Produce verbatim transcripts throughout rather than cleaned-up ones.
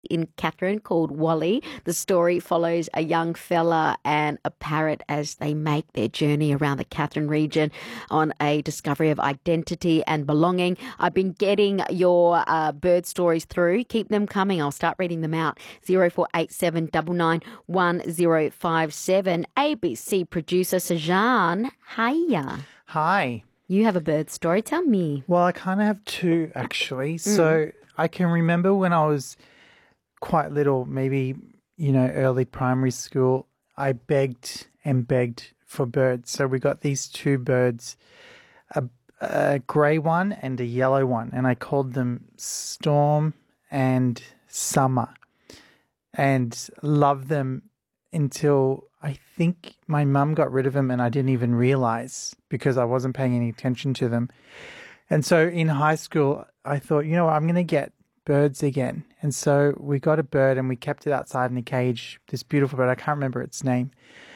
in Katherine called Wally. The story follows a young fella and a parrot as they make their journey around the Katherine region on a discovery of identity and belonging. I've been getting your uh, bird stories through. Keep them coming. I'll start reading them out. zero four eight seven nine nine one zero five seven. A B C producer Sajan, hiya. Hi. You have a bird story. Tell me. Well, I kind of have two, actually. Mm. So I can remember when I was quite little, maybe, you know, early primary school, I begged and begged for birds. So we got these two birds, a, a grey one and a yellow one, and I called them Storm and Summer, and loved them until I think my mum got rid of them and I didn't even realise because I wasn't paying any attention to them. And so in high school, I thought, you know what, I'm going to get birds again. And so we got a bird and we kept it outside in a cage, this beautiful bird. I can't remember its name.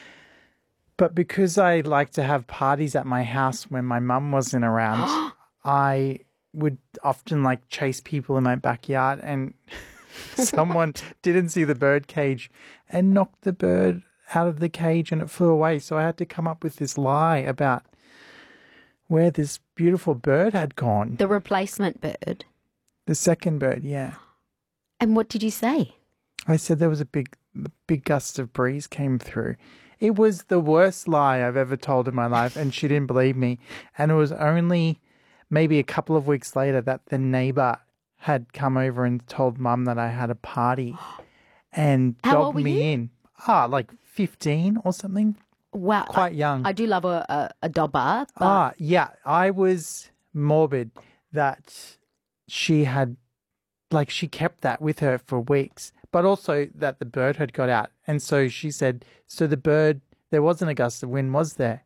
But because I like to have parties at my house when my mum wasn't around, I would often like chase people in my backyard, and someone didn't see the bird cage and knocked the bird out of the cage and it flew away. So I had to come up with this lie about where this beautiful bird had gone. The replacement bird? The second bird, yeah. And what did you say? I said there was a big, big gust of breeze came through. It was the worst lie I've ever told in my life, and she didn't believe me. And it was only maybe a couple of weeks later that the neighbour had come over and told Mum that I had a party and How old dogged were me you? in. Ah, like fifteen or something. Wow. Quite I, young. I do love a, a, a dobber. But... Ah, yeah. I was morbid that she had, like she kept that with her for weeks, but also that the bird had got out. And so she said, so the bird, there wasn't a gust of wind, was there?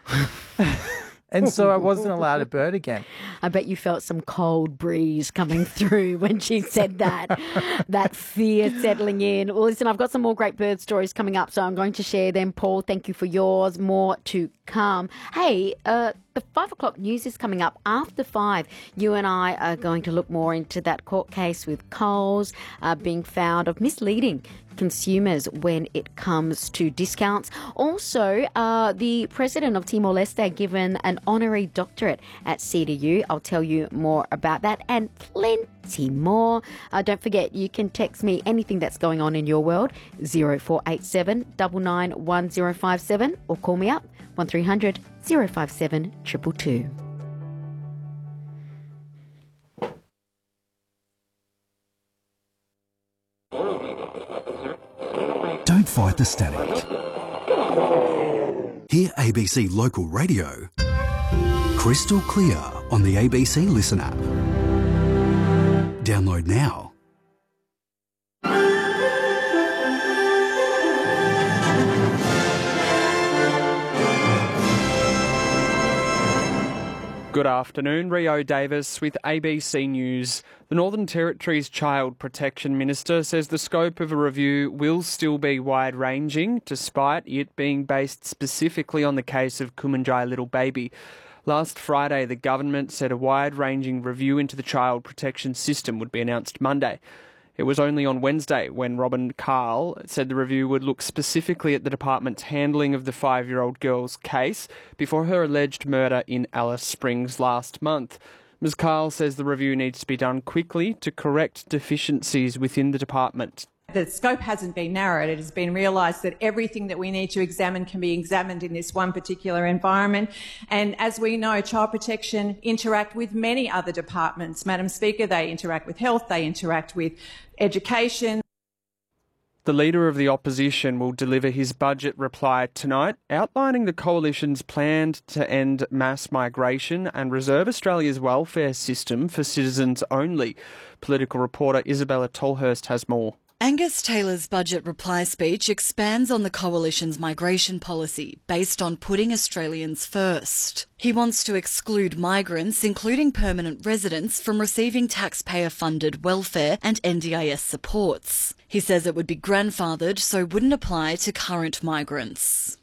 And so I wasn't allowed a bird again. I bet you felt some cold breeze coming through when she said that, that fear settling in. Well, listen, I've got some more great bird stories coming up, so I'm going to share them. Paul, thank you for yours. More to come. Hey, uh, the five o'clock news is coming up. After five, you and I are going to look more into that court case with Coles uh, being found of misleading consumers when it comes to discounts. Also, uh, the president of Timor-Leste given an honorary doctorate at C D U. I'll tell you more about that and plenty more. Uh, don't forget, you can text me anything that's going on in your world, zero four eight seven nine nine one zero five seven, or call me up, one three hundred zero five seven two two two. Don't fight the static. Hear A B C Local Radio crystal clear on the A B C Listen app. Download now. Good afternoon, Rio Davis with A B C News. The Northern Territory's Child Protection Minister says the scope of a review will still be wide-ranging, despite it being based specifically on the case of Kumanjai Little Baby. Last Friday, the government said a wide-ranging review into the child protection system would be announced Monday. It was only on Wednesday when Robin Carl said the review would look specifically at the department's handling of the five-year-old girl's case before her alleged murder in Alice Springs last month. Miz Carl says the review needs to be done quickly to correct deficiencies within the department. The scope hasn't been narrowed. It has been realised that everything that we need to examine can be examined in this one particular environment. And as we know, child protection interact with many other departments. Madam Speaker, they interact with health, they interact with education. The Leader of the Opposition will deliver his budget reply tonight, outlining the Coalition's plan to end mass migration and reserve Australia's welfare system for citizens only. Political reporter Isabella Tolhurst has more. Angus Taylor's budget reply speech expands on the Coalition's migration policy based on putting Australians first. He wants to exclude migrants, including permanent residents, from receiving taxpayer-funded welfare and N D I S supports. He says it would be grandfathered, so wouldn't apply to current migrants.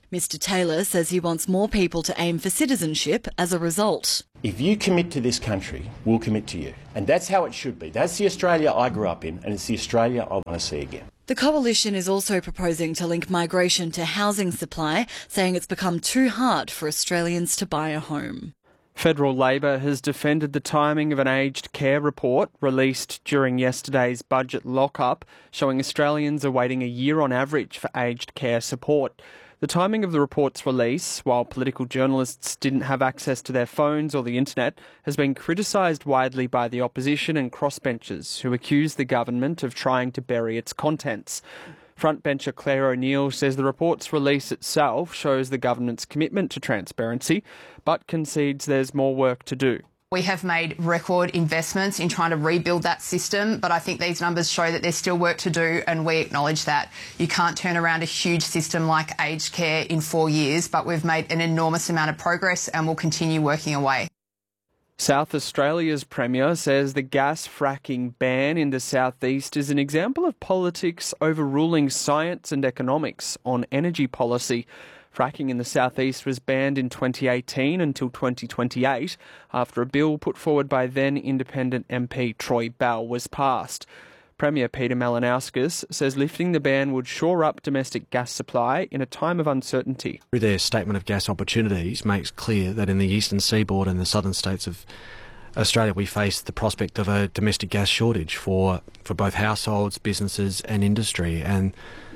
Mister Taylor says he wants more people to aim for citizenship as a result. If you commit to this country, we'll commit to you. And that's how it should be. That's the Australia I grew up in, and it's the Australia I want to see again. The coalition is also proposing to link migration to housing supply, saying it's become too hard for Australians to buy a home. Federal Labor has defended the timing of an aged care report released during yesterday's budget lock-up, showing Australians are waiting a year on average for aged care support. The timing of the report's release, while political journalists didn't have access to their phones or the internet, has been criticised widely by the opposition and crossbenchers who accuse the government of trying to bury its contents. Frontbencher Claire O'Neill says the report's release itself shows the government's commitment to transparency, but concedes there's more work to do. We have made record investments in trying to rebuild that system, but I think these numbers show that there's still work to do, and we acknowledge that. You can't turn around a huge system like aged care in four years, but we've made an enormous amount of progress and will continue working away. South Australia's Premier says the gas fracking ban in the southeast is an example of politics overruling science and economics on energy policy. Fracking in the southeast was banned in twenty eighteen until twenty twenty-eight after a bill put forward by then independent M P Troy Bell was passed. Premier Peter Malinauskas says lifting the ban would shore up domestic gas supply in a time of uncertainty. Their statement of gas opportunities makes clear that in the eastern seaboard and the southern states of Australia we face the prospect of a domestic gas shortage for, for both households, businesses and industry, and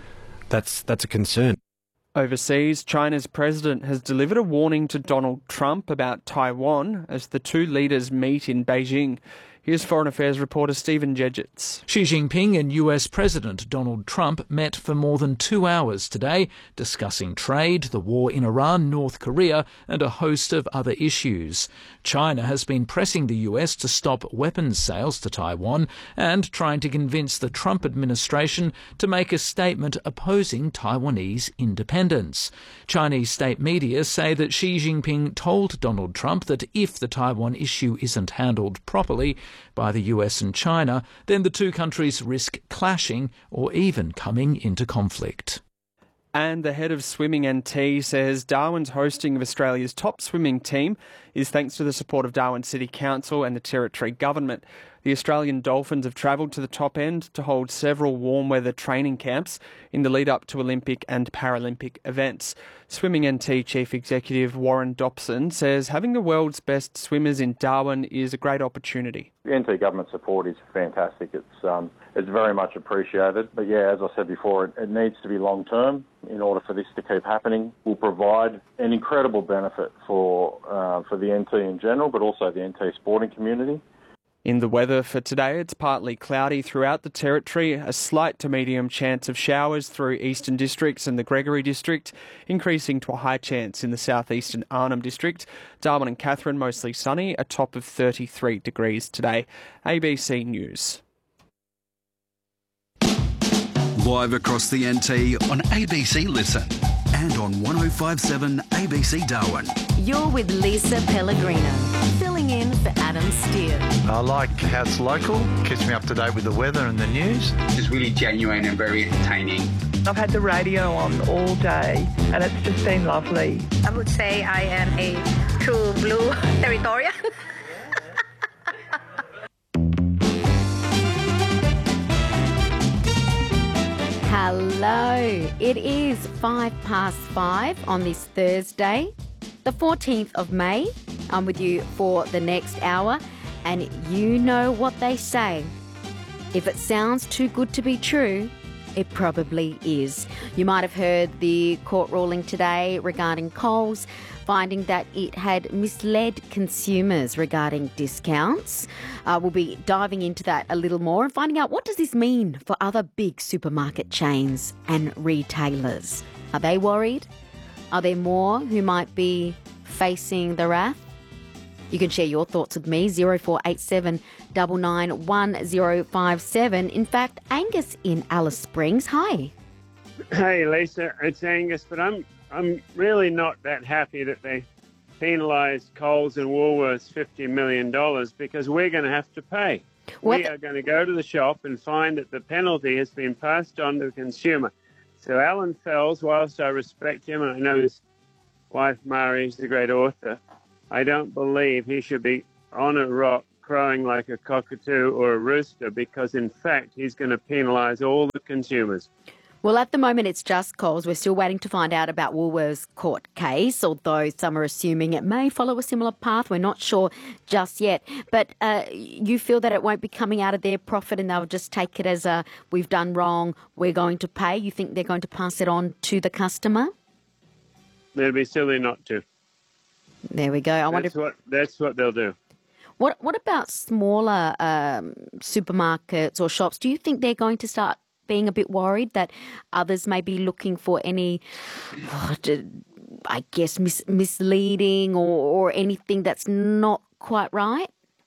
that's that's a concern. Overseas, China's president has delivered a warning to Donald Trump about Taiwan as the two leaders meet in Beijing. Here's Foreign Affairs reporter Stephen Jedgetts. Xi Jinping and U S President Donald Trump met for more than two hours today, discussing trade, the war in Iran, North Korea, and a host of other issues. China has been pressing the U S to stop weapons sales to Taiwan and trying to convince the Trump administration to make a statement opposing Taiwanese independence. Chinese state media say that Xi Jinping told Donald Trump that if the Taiwan issue isn't handled properly by the U S and China, then the two countries risk clashing or even coming into conflict. And the head of Swimming N T says Darwin's hosting of Australia's top swimming team is thanks to the support of Darwin City Council and the Territory Government. The Australian Dolphins have travelled to the top end to hold several warm weather training camps in the lead up to Olympic and Paralympic events. Swimming N T Chief Executive Warren Dobson says having the world's best swimmers in Darwin is a great opportunity. The N T government support is fantastic. It's um, it's very much appreciated. But yeah, as I said before, it, it needs to be long term in order for this to keep happening. Will provide an incredible benefit for uh, for the N T in general, but also the N T sporting community. In the weather for today, it's partly cloudy throughout the Territory, a slight to medium chance of showers through eastern districts and the Gregory district, increasing to a high chance in the southeastern Arnhem district. Darwin and Katherine mostly sunny, a top of thirty-three degrees today. A B C News. Live across the N T on A B C Listen and on one oh five seven A B C Darwin. You're with Lisa Pellegrino, filling in for Adam Steer. I like how it's local, keeps me up to date with the weather and the news. It's really genuine and very entertaining. I've had the radio on all day and it's just been lovely. I would say I am a true blue territorial. Hello, it is five past five on this Thursday, the fourteenth of May. I'm with you for the next hour, and you know what they say. If it sounds too good to be true, it probably is. You might have heard the court ruling today regarding Coles, finding that it had misled consumers regarding discounts. Uh, we'll be diving into that a little more and finding out what does this mean for other big supermarket chains and retailers. Are they worried? Are there more who might be facing the wrath? You can share your thoughts with me, zero four eight seven nine nine one zero five seven. In fact, Angus in Alice Springs, hi. Hey, Lisa, it's Angus, but I'm I'm really not that happy that they penalised Coles and Woolworths fifty million dollars because we're going to have to pay. What? We are going to go to the shop and find that the penalty has been passed on to the consumer. So Alan Fels, whilst I respect him, and I know his wife Mari is a great author, I don't believe he should be on a rock crowing like a cockatoo or a rooster, because in fact he's going to penalise all the consumers. Well, at the moment, it's just Coles. We're still waiting to find out about Woolworths' court case, although some are assuming it may follow a similar path. We're not sure just yet. But uh, you feel that it won't be coming out of their profit and they'll just take it as a, we've done wrong, we're going to pay? You think they're going to pass it on to the customer? They'd be silly not to. There we go. I that's wonder if, what that's what they'll do. What What about smaller um, supermarkets or shops? Do you think they're going to start being a bit worried that others may be looking for any, oh, I guess, mis- misleading or, or anything that's not quite right?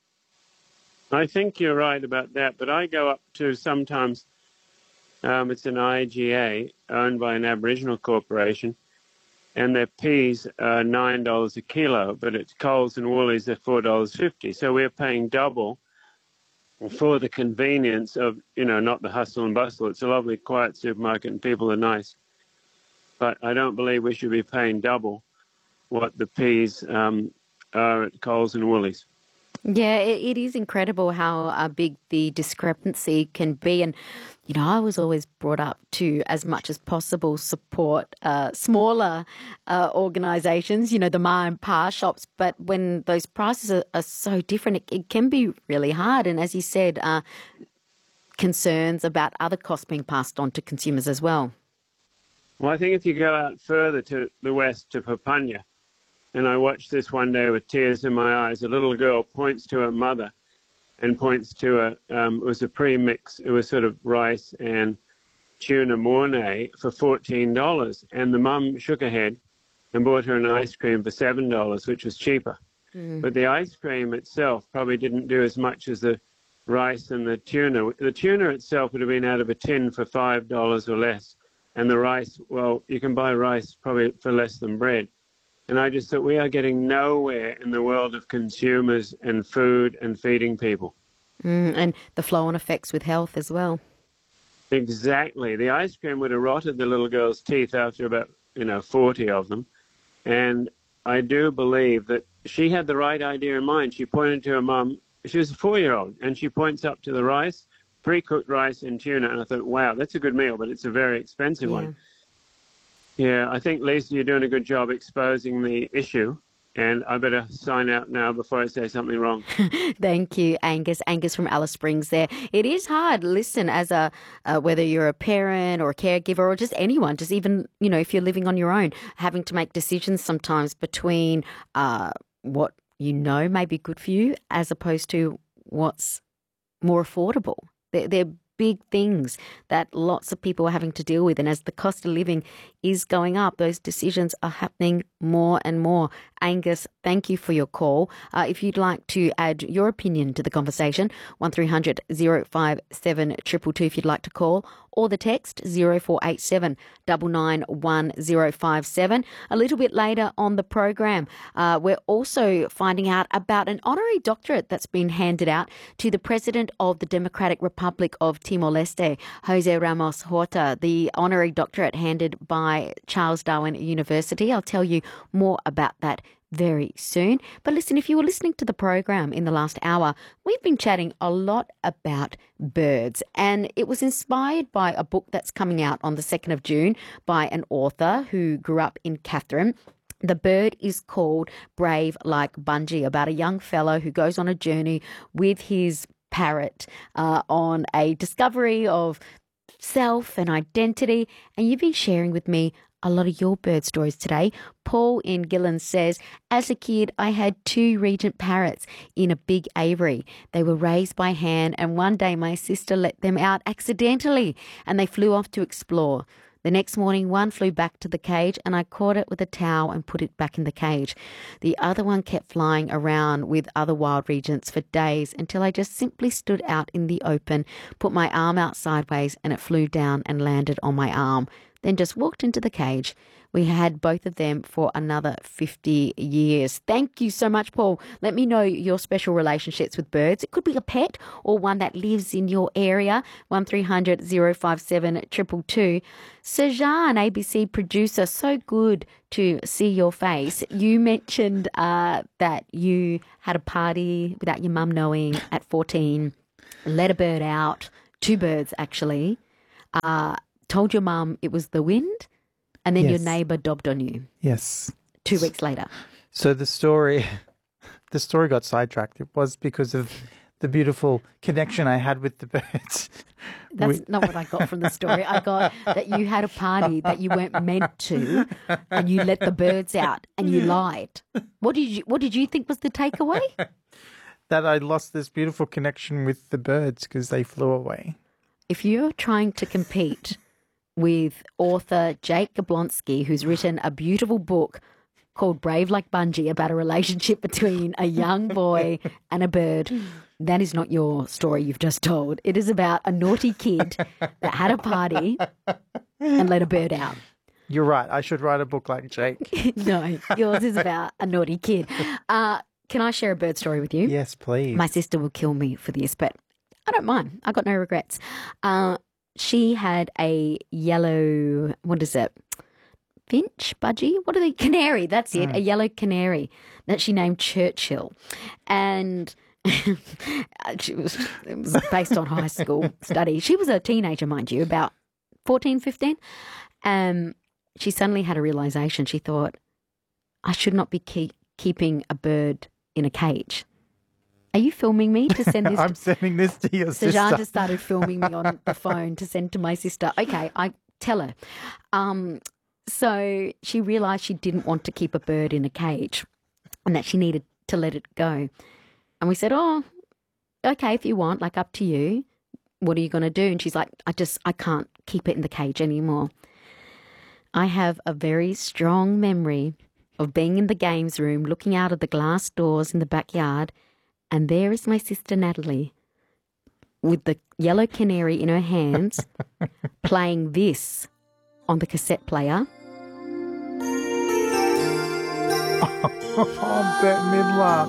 I think you're right about that, but I go up to sometimes, um, it's an I G A owned by an Aboriginal corporation, and their peas are nine dollars a kilo, but it's Coles and Woolies are four dollars fifty. So we're paying double for the convenience of, you know, not the hustle and bustle. It's a lovely, quiet supermarket and people are nice. But I don't believe we should be paying double what the peas um, are at Coles and Woolies. Yeah, it, it is incredible how uh, big the discrepancy can be. And, you know, I was always brought up to, as much as possible, support uh, smaller uh, organisations, you know, the ma and pa shops. But when those prices are, are so different, it, it can be really hard. And as you said, uh, concerns about other costs being passed on to consumers as well. Well, I think if you go out further to the west, to Papunya, and I watched this one day with tears in my eyes, a little girl points to her mother and points to a, um, it was a pre-mix, it was sort of rice and tuna mornay for fourteen dollars. And the mum shook her head and bought her an ice cream for seven dollars, which was cheaper. Mm. But the ice cream itself probably didn't do as much as the rice and the tuna. The tuna itself would have been out of a tin for five dollars or less. And the rice, well, you can buy rice probably for less than bread. And I just thought we are getting nowhere in the world of consumers and food and feeding people. Mm, and the flow-on effects with health as well. Exactly. The ice cream would have rotted the little girl's teeth after about, you know, forty of them. And I do believe that she had the right idea in mind. She pointed to her mum. She was a four-year-old, and she points up to the rice, pre-cooked rice and tuna. And I thought, wow, that's a good meal, but it's a very expensive yeah. one. Yeah, I think, Lisa, you're doing a good job exposing the issue, and I better sign out now before I say something wrong. Thank you, Angus. Angus from Alice Springs there. It is hard, listen, as a, uh, whether you're a parent or a caregiver or just anyone, just even, you know, if you're living on your own, having to make decisions sometimes between uh, what you know may be good for you as opposed to what's more affordable. They're, they're big things that lots of people are having to deal with. And as the cost of living is going up, those decisions are happening more and more. Angus, thank you for your call. Uh, if you'd like to add your opinion to the conversation, one three hundred oh five seven two two two if you'd like to call, or the text zero four eight seven nine nine one zero five seven. A little bit later on the program, uh, we're also finding out about an honorary doctorate that's been handed out to the President of the Democratic Republic of Timor-Leste, Jose Ramos Horta, the honorary doctorate handed by Charles Darwin University. I'll tell you more about that very soon. But listen, if you were listening to the program in the last hour, we've been chatting a lot about birds, and it was inspired by a book that's coming out on the second of June by an author who grew up in Katherine. The bird is called Brave Like Bungie, about a young fellow who goes on a journey with his parrot uh, on a discovery of self and identity. And you've been sharing with me a lot of your bird stories today. Paul in Gillen says, as a kid, I had two regent parrots in a big aviary. They were raised by hand, and one day my sister let them out accidentally and they flew off to explore. The next morning, one flew back to the cage and I caught it with a towel and put it back in the cage. The other one kept flying around with other wild regents for days until I just simply stood out in the open, put my arm out sideways, and it flew down and landed on my arm. then just walked into the cage. We had both of them for another fifty years. Thank you so much, Paul. Let me know your special relationships with birds. It could be a pet or one that lives in your area. one three hundred oh five seven two two two. Sajan, A B C producer, so good to see your face. You mentioned uh, that you had a party without your mum knowing at fourteen, let a bird out, two birds actually, uh, told your mum it was the wind, and then Yes. your neighbour dobbed on you Yes. two weeks later. So the story, the story got sidetracked. It was because of the beautiful connection I had with the birds. That's We- not what I got from the story. I got that you had a party that you weren't meant to, and you let the birds out, and you lied. What did you What did you think was the takeaway? that I lost this beautiful connection with the birds because they flew away. If you're trying to compete with author Jake Gablonsky, who's written a beautiful book called Brave Like Bungie about a relationship between a young boy and a bird, that is not your story you've just told. It is about a naughty kid that had a party and let a bird out. You're right. I should write a book like Jake. No, yours is about a naughty kid. Uh, can I share a bird story with you? Yes, please. My sister will kill me for this, but I don't mind. I got no regrets. Uh, she had a yellow, what is it? Finch, budgie? What are they? Canary, that's it. Mm. A yellow canary that she named Churchill. And she was, it was based on high school study. She was a teenager, mind you, about fourteen, fifteen. Um, she suddenly had a realisation. She thought, I should not be keep, keeping a bird in a cage. Are you filming me to send this? I'm sending this to your sister. Sajan just started filming me on the phone to send to my sister. Okay, I tell her. Um, so she realised she didn't want to keep a bird in a cage and that she needed to let it go. And we said, oh, okay, if you want, like up to you. What are you going to do? And she's like, I just, I can't keep it in the cage anymore. I have a very strong memory of being in the games room, looking out of the glass doors in the backyard, and there is my sister Natalie with the yellow canary in her hands, playing this on the cassette player. Oh, Bette Midler.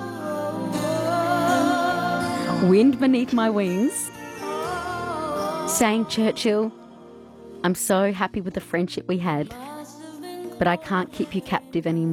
Wind beneath my wings, saying, Churchill, I'm so happy with the friendship we had, but I can't keep you captive anymore.